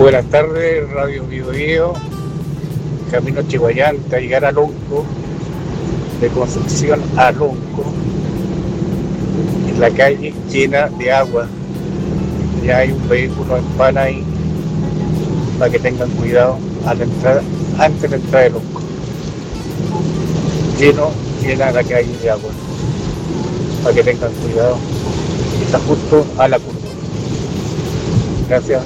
Buenas tardes, Radio Biobío, camino Chihuayán, hasta llegar a Lonco, de Concepción a Lonco, en la calle llena de agua. Ya hay un vehículo en pana ahí, para que tengan cuidado a la entrada, antes de la entrada de Lonco. Llena la calle de agua, para que tengan cuidado. Está justo a la curva. Gracias.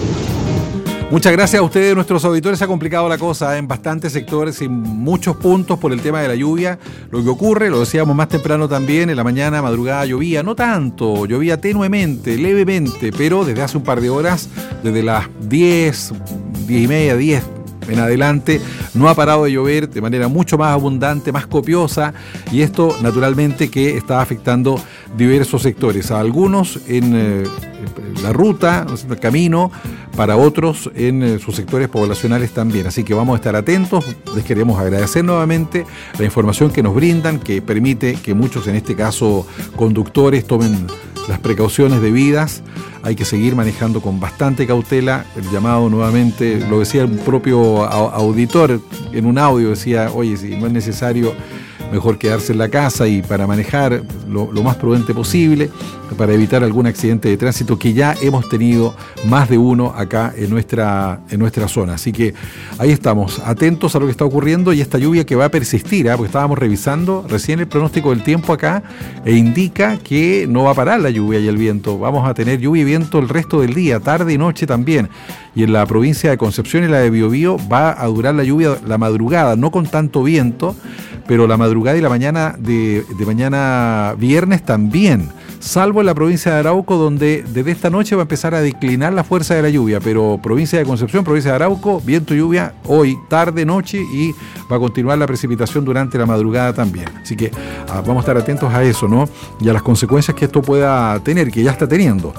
Muchas gracias a ustedes, nuestros auditores. Se ha complicado la cosa en bastantes sectores y muchos puntos por el tema de la lluvia. Lo que ocurre, lo decíamos más temprano también, en la mañana, madrugada llovía, no tanto, llovía tenuemente, levemente, pero desde hace un par de horas, desde las 10 y media, 10 en adelante, no ha parado de llover de manera mucho más abundante, más copiosa, y esto naturalmente que está afectando diversos sectores, a algunos en la ruta, el camino, para otros en sus sectores poblacionales también. Así que vamos a estar atentos. Les queremos agradecer nuevamente la información que nos brindan, que permite que muchos, en este caso conductores, tomen las precauciones debidas. Hay que seguir manejando con bastante cautela. El llamado nuevamente, lo decía un propio auditor en un audio, decía, oye, si no es necesario, mejor quedarse en la casa y para manejar lo más prudente posible, para evitar algún accidente de tránsito, que ya hemos tenido más de uno acá en nuestra zona. Así que ahí estamos, atentos a lo que está ocurriendo y esta lluvia que va a persistir, porque estábamos revisando recién el pronóstico del tiempo acá e indica que no va a parar la lluvia y el viento. Vamos a tener lluvia y viento el resto del día, tarde y noche también. Y en la provincia de Concepción y la de Biobío va a durar la lluvia la madrugada, no con tanto viento, pero la madrugada y la mañana de mañana viernes también, salvo en la provincia de Arauco, donde desde esta noche va a empezar a declinar la fuerza de la lluvia, pero provincia de Concepción, provincia de Arauco, viento y lluvia hoy, tarde, noche, y va a continuar la precipitación durante la madrugada también. Así que vamos a estar atentos a eso, ¿no? Y a las consecuencias que esto pueda tener, que ya está teniendo.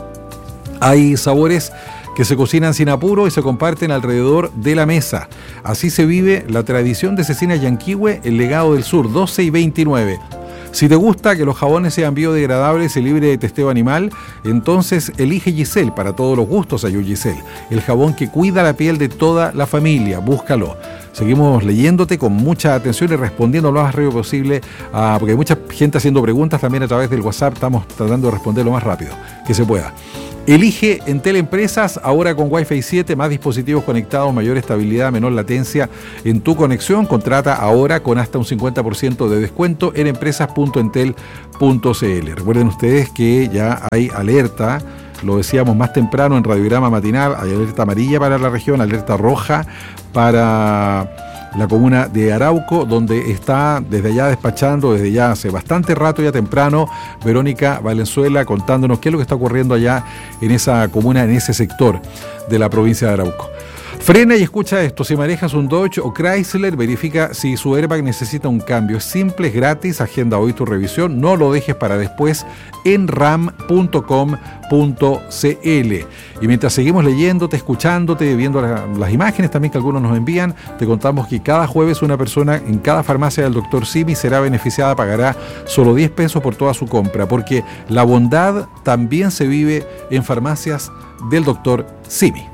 Hay sabores que se cocinan sin apuro y se comparten alrededor de la mesa. Así se vive la tradición de Cecina Yanquihue, el legado del sur, 12 y 29. Si te gusta que los jabones sean biodegradables y libres de testeo animal, entonces elige Giselle. Para todos los gustos hay un Giselle, el jabón que cuida la piel de toda la familia. Búscalo. Seguimos leyéndote con mucha atención y respondiendo lo más rápido posible, porque hay mucha gente haciendo preguntas también a través del WhatsApp. Estamos tratando de responder lo más rápido que se pueda. Elige Entel Empresas, ahora con Wi-Fi 7, más dispositivos conectados, mayor estabilidad, menor latencia en tu conexión. Contrata ahora con hasta un 50% de descuento en empresas.entel.cl. Recuerden ustedes que ya hay alerta, lo decíamos más temprano en Radiograma Matinal, hay alerta amarilla para la región, alerta roja para la comuna de Arauco, donde está desde allá despachando, desde ya hace bastante rato, ya temprano, Verónica Valenzuela contándonos qué es lo que está ocurriendo allá en esa comuna, en ese sector de la provincia de Arauco. Frena y escucha esto. Si manejas un Dodge o Chrysler, verifica si su airbag necesita un cambio. Es simple, es gratis. Agenda hoy tu revisión. No lo dejes para después en ram.com.cl. Y mientras seguimos leyéndote, escuchándote, viendo las imágenes también que algunos nos envían, te contamos que cada jueves una persona en cada farmacia del Dr. Simi será beneficiada, pagará solo 10 pesos por toda su compra, porque la bondad también se vive en farmacias del Dr. Simi.